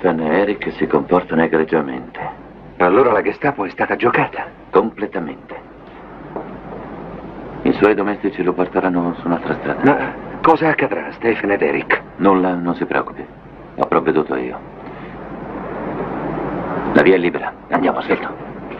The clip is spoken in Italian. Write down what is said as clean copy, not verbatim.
Stefan e Eric si comportano egregiamente. Allora la Gestapo è stata giocata? Completamente. I suoi domestici lo porteranno su un'altra strada. Ma cosa accadrà a Stefan ed Eric? Nulla, non si preoccupi. Ho provveduto io. La via è libera. Andiamo, Silto.